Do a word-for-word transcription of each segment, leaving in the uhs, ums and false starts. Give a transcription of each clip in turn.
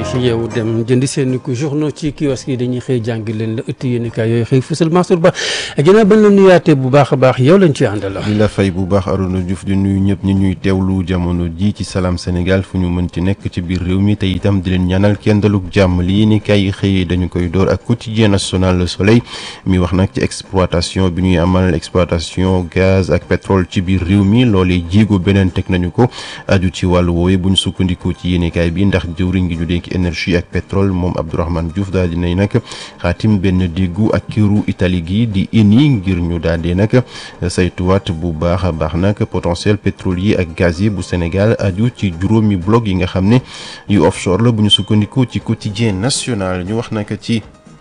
yeewu dem jëndi seen ko journaux ci kiosque yi dañuy xëy jàngi leen la ëtt yéenekaay yooyu xëy fësal Mansour Ba ginnaaw bañ la nuyaatee bu baax a baax yow lañ ci àndal. di la fay bu baax Arouna Diouf di nuyu ñëpp ñi ñuy teewlu jamono ji ci Salam Sénégal fu ñu mën ci nekk ci biir réew mi te itam di leen ñaanal kenn daluk jàmm li yéenekaay yi xëy dañu koy door ak quotidien national Le Soleil mi wax nag ci exploitation bi ñuy amal exploitation gaz ak pétrole ci biir réew mi loolee jéego beneen teg nañu ko aju ci wàllu woowee bu ñu sukkandikoo ci yéenekaay bi ndax jëwriñ gi ñu dénk énergie ak pétrole moom Abdourahmane Diouf daal dinay nag xaatim benn déggu ak këru Italie gi di Eni ngir ñu daal di nag saytuwaat bu baax a baax nag potentiel pétrolier ak gazier bu Sénégal aju ci juróomi bloc yi nga xam ne yu offshore la bu ñu sukkandikoo ci quotidien national ñu wax nag ci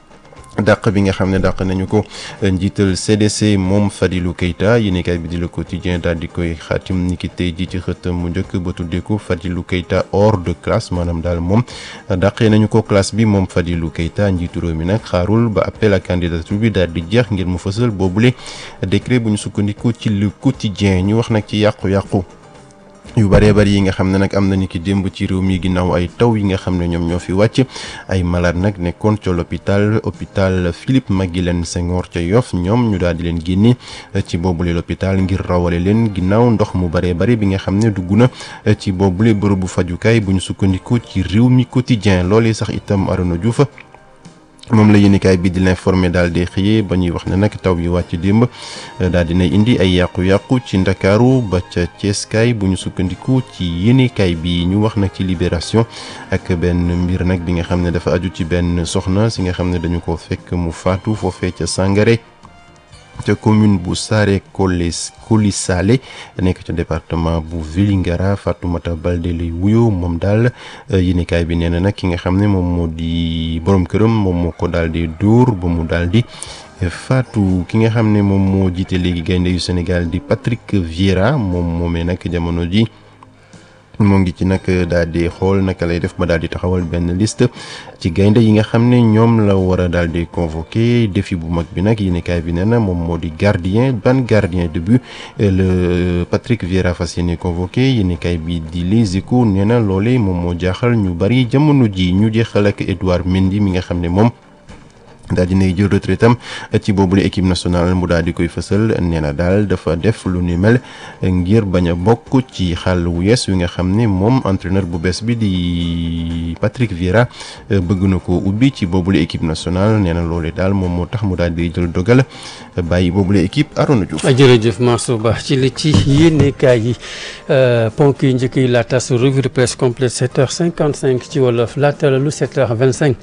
dàq bi nga xam ne dàq nañu ko njiital C D C moom Fadilou Keita yéenekaay bi di Le Quotidien daal di koy xaatim ni ki tey ji ci xët mu njëkk ba tuddee ko Fadilou Keita hors de classe maanaam daal moom dàqee nañu ko classe bi moom Fadilou Keita njiitu réew mi nag xaarul ba appel à candidature bi daal di jeex ngir mu fësal boobule décret bu ñu sukkandiku ci Le Quotidien ñu wax nag ci yàqu-yàqu yu bëree bëri yi nga xam ne nag am nañu ki démb ci réew mi ginnaaw ay taw yi nga xam ne ñoom ñoo fi wàcc ay malade nag nekkoon ca l'hôpital hôpital Philippe Maguilène Senghor ca Yoff ñoom ñu daal di leen génne ci boobule l'hôpital ngir rawale leen ginnaaw ndox mu bëree bëri bi nga xam ne dugg na ci boobule bërëbu fajukaay bu ñu sukkandiku ci réew mi quotidien loolee sax itam Arouna Diouf moom la yéenekaay bi di l'informé daal di xëyee ba ñuy wax ne nag taw yi wàcc démb daal dinay indi ay yàqu-yàqu ci Ndakaaru ba ca Ceeskaay bu ñu sukkandiku ci yéenekaay bi ñu wax nag ci Libération ak benn mbir nag bi nga xam ne dafa aju ci benn soxna si nga xam ne dañu ko fekk mu faatu foofee ca Sangaré ca commune bu Saare Colis Colisale nekk ca département bu Vélingara Fatoumata Baldé lay wuyoo moom daal yéenekaay bi nee na nag ki nga xam ne moom moo di borom këram moom moo ko daal di dóor ba mu daal di faatu ki nga xam ne moom moo jiite léegi gaynde yu Sénégal di Patrick Vieira moom moomee nag jamono ji moo ngi ci nag daal di xool naka lay def ba daal di taxawal benn liste ci gaynde yi nga xam ne ñoom la war a daal di convoqué défi bu mag bi nag yéenekaay bi nee na moom moo di gardien ban gardien de but le Patrick Vieira fas yéene convoqué yéenekaay bi di Les Échos nee na loole moom moo jaaxal ñu bari jamono ji ñu jeexal ak Edouard Mendy mi nga xam ne moom daal dinay jël retraitam ci boobule équipe nationale mu daal di koy fësal nee na daal dafa def lu ni mel ngir bañ a bokk ci xàll wu yees wi nga xam ne moom entraîneur bu bees bi di Patrick Vieira bëgg na ko ubbi ci boobule équipe nationale nee na loolee daal moom moo tax mu daal di jël dogal bàyyi boobule équipe Arouna Diouf. jërëjëf Mansour Ba ci li ci yéenekaay yi ponk yi njëkk yi laata su revue de presse complète sept heures cinquante-cinq ci wolof laata lu sept heures vingt-cinq.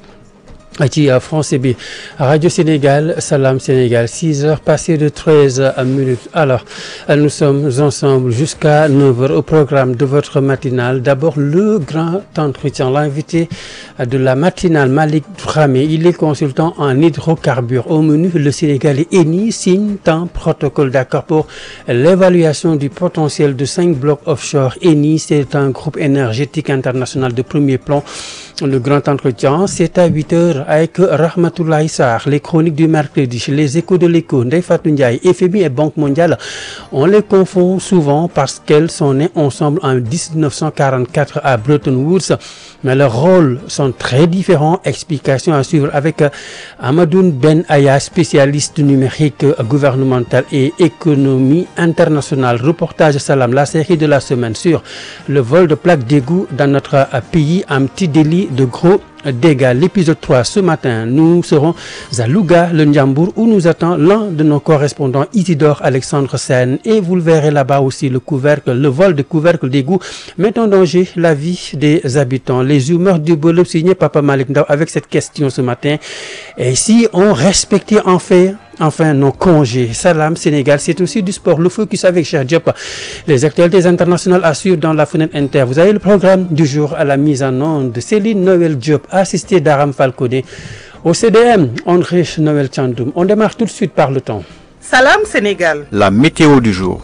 ci français bi Radio Sénégal Salam Sénégal six heures passées de treize minutes alors nous sommes ensemble jusqu'à neuf heures au programme de votre matinale d'abord le grand entretien l'invité de la matinale Malick Dramé il est consultant en hydrocarbures au menu le Sénégalais Eni signe un protocole d'accord pour l'évaluation du potentiel de cinq blocs offshore Eni c'est un groupe énergétique international de premier plan. Le grand entretien, c'est à huit heures avec Rahmatoulaye Sarr, les chroniques du mercredi, les échos de l'écho, Ndeye Fatou Ndiaye, F M I et Banque mondiale. On les confond souvent parce qu'elles sont nées ensemble en dix-neuf cent quarante-quatre à Bretton Woods. Mais leurs rôles sont très différents. Explication à suivre avec Amadoune Ben Aya, spécialiste numérique gouvernemental et économie internationale. Reportage Salam, la série de la semaine sur le vol de plaques d'égout dans notre pays, un petit délit de gros dégâts. L'épisode trois ce matin, nous serons à Louga, le Ndiambour, où nous attend l'un de nos correspondants, Isidore Alexandre Sène. Et vous le verrez là-bas aussi, le couvercle, le vol de couvercle d'égout met en danger la vie des habitants. Les humeurs du boulot signé Papa Malick Ndao avec cette question ce matin. Et si on respectait en fait Enfin, nos congés. Salam Sénégal, c'est aussi du sport. Le focus avec Cheikh Diop. Les actualités internationales assurent dans la fenêtre inter. Vous avez le programme du jour à la mise en onde de Céline Noël Diop, assistée d'Aram Falconé. Au C D M, André Noël Tchandoum. On démarre tout de suite par le temps. Salam Sénégal. La météo du jour.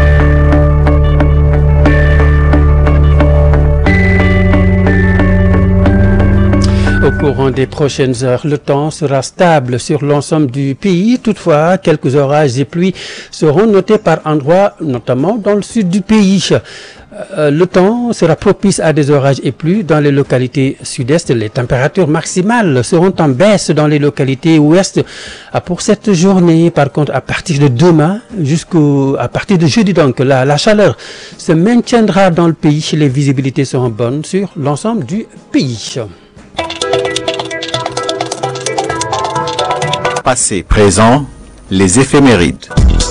Au courant des prochaines heures, le temps sera stable sur l'ensemble du pays. Toutefois, quelques orages et pluies seront notés par endroits, notamment dans le sud du pays. Euh, le temps sera propice à des orages et pluies dans les localités sud-est. Les températures maximales seront en baisse dans les localités ouest pour cette journée. Par contre, à partir de demain jusqu'au à partir de jeudi, donc la, la chaleur se maintiendra dans le pays. Les visibilités seront bonnes sur l'ensemble du pays. Passé, présent, les éphémérides.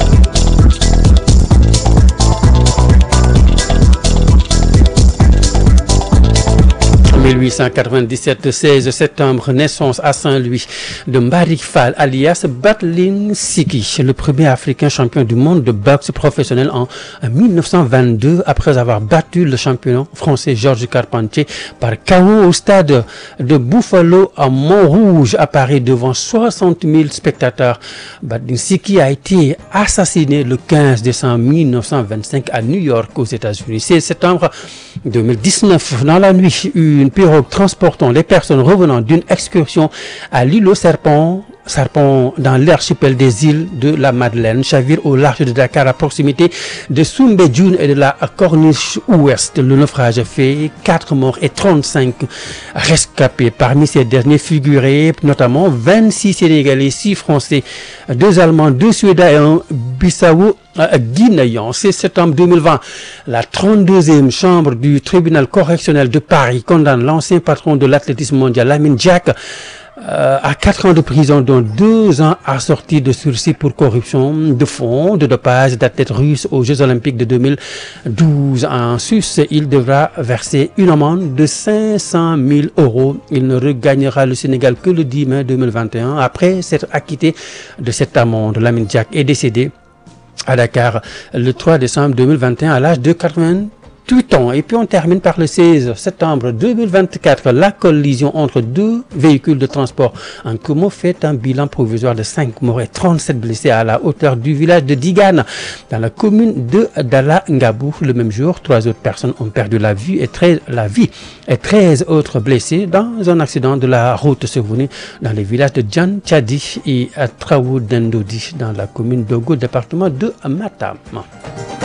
mille huit cent quatre-vingt-dix-sept, seize septembre, naissance à Saint-Louis de Mbarick Fall alias Battling Siki, le premier africain champion du monde de boxe professionnel en mille neuf cent vingt-deux après avoir battu le champion français Georges Carpentier par K O au stade de Buffalo à Montrouge à Paris devant soixante mille spectateurs. Battling Siki a été assassiné le quinze décembre mille neuf cent vingt-cinq à New York aux États-Unis. seize septembre deux mille dix-neuf, dans la nuit, une pirogue transportant les personnes revenant d'une excursion à l'île aux Serpents, Serpents dans l'archipel des îles de la Madeleine, chavire au large de Dakar à proximité de Soumbédioune et de la Corniche Ouest. Le naufrage fait quatre morts et trente-cinq rescapés. Parmi ces derniers figuraient notamment vingt-six Sénégalais, six Français, deux Allemands, deux Suédois et un Bissau guinéen. C'est septembre deux mille vingt. La trente-deuxième chambre du tribunal correctionnel de Paris condamne l'ancien patron de l'athlétisme mondial, Lamine Diack, Euh, à quatre ans de prison, dont deux ans assortis de sursis pour corruption de fonds, de dopage d'athlètes russes aux Jeux Olympiques de deux mille douze. En sus, il devra verser une amende de cinq cent mille euros. Il ne regagnera le Sénégal que le dix mai deux mille vingt et un. Après s'être acquitté de cette amende, Lamine Diack est décédé à Dakar le trois décembre deux mille vingt et un à l'âge de quatre-vingt-huit ans. Et puis on termine par le seize septembre deux mille vingt-quatre. La collision entre deux véhicules de transport en commun fait un bilan provisoire de cinq morts et trente-sept blessés à la hauteur du village de Digane dans la commune de Dala Ngabou. Le même jour, trois autres personnes ont perdu la vie et treize, la vie et treize autres blessés dans un accident de la route survenu dans les villages de Djan Tchadi et Traou Dendodi dans la commune d'Ogo, département de Matam.